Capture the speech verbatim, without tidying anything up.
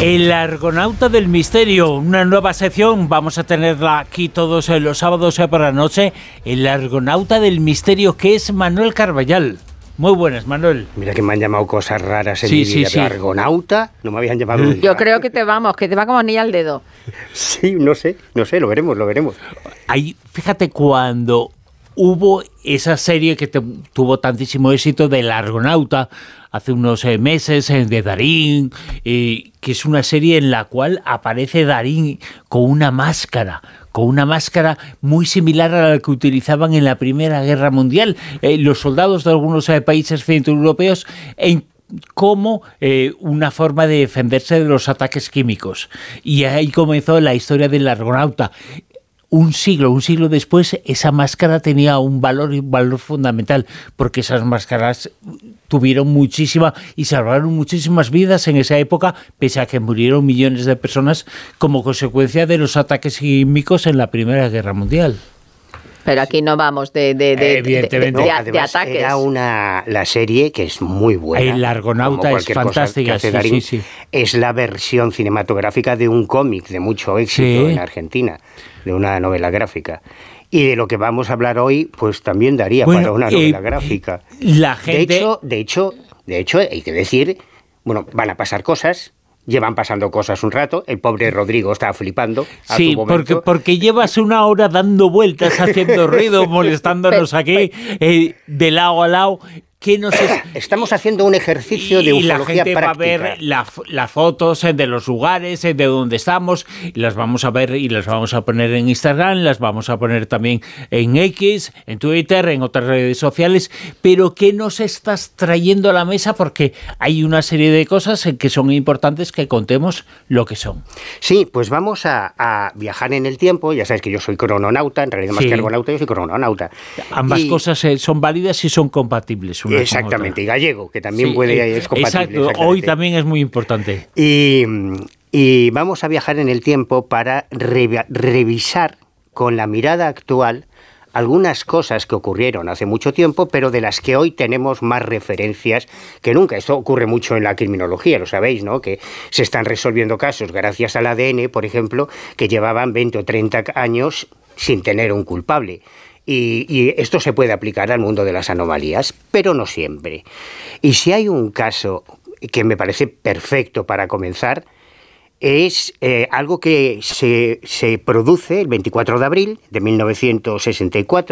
El Argonauta del Misterio, una nueva sección, vamos a tenerla aquí todos los sábados por la noche. El Argonauta del Misterio, que es Manuel Carballal. Muy buenas, Manuel. Mira que me han llamado cosas raras en sí, mi sí, vida. sí. Argonauta, no me habían llamado nunca. Yo creo que te vamos, que te va como anillo al dedo. Sí, no sé, no sé, lo veremos, lo veremos. Ahí, fíjate, cuando hubo esa serie que te, tuvo tantísimo éxito del Argonauta, hace unos eh, meses, eh, de Darín, eh, que es una serie en la cual aparece Darín con una máscara, con una máscara muy similar a la que utilizaban en la Primera Guerra Mundial eh, los soldados de algunos eh, países centroeuropeos en como eh, una forma de defenderse de los ataques químicos. Y ahí comenzó la historia del Argonauta. Un siglo, un siglo después, esa máscara tenía un valor, un valor fundamental, porque esas máscaras tuvieron muchísima y salvaron muchísimas vidas en esa época, pese a que murieron millones de personas como consecuencia de los ataques químicos en la Primera Guerra Mundial. Pero aquí no vamos de, de, de, Evidentemente. de, de, No, de además, ataques. era una, la serie que es muy buena. El Argonauta es fantástica, sí, Darín, sí, sí. Es la versión cinematográfica de un cómic de mucho éxito Sí. en Argentina, de una novela gráfica. Y de lo que vamos a hablar hoy, pues también daría Bueno, para una eh, novela gráfica. La gente... De hecho, de hecho, de hecho, hay que decir, bueno, van a pasar cosas. Llevan pasando cosas un rato, el pobre Rodrigo está flipando. A Sí, su momento. porque, porque llevas una hora dando vueltas, haciendo ruido, molestándonos aquí, eh, de lado a lado. ¿Qué nos es? Estamos haciendo un ejercicio de y la ufología gente práctica. va a ver la, las fotos eh, de los lugares, eh, de donde estamos, y las vamos a ver y las vamos a poner en Instagram, las vamos a poner también en X, en Twitter, en otras redes sociales. Pero ¿qué nos estás trayendo a la mesa? Porque hay una serie de cosas que son importantes que contemos lo que son. Sí, pues vamos a, a viajar en el tiempo. Ya sabes que yo soy crononauta, en realidad más Sí. que argonauta, yo soy crononauta. Ambas Y- cosas eh, son válidas y son compatibles. Una Exactamente, y gallego, que también Sí, puede, eh, es compatible. Exacto, hoy exactamente. también es muy importante. Y, y vamos a viajar en el tiempo para re- revisar con la mirada actual algunas cosas que ocurrieron hace mucho tiempo, pero de las que hoy tenemos más referencias que nunca. Esto ocurre mucho en la criminología, lo sabéis, ¿no? Que se están resolviendo casos gracias al A D N, por ejemplo, que llevaban veinte o treinta años sin tener un culpable. Y, y esto se puede aplicar al mundo de las anomalías, pero no siempre. Y si hay un caso que me parece perfecto para comenzar, es eh, algo que se, se produce el veinticuatro de abril de mil novecientos sesenta y cuatro,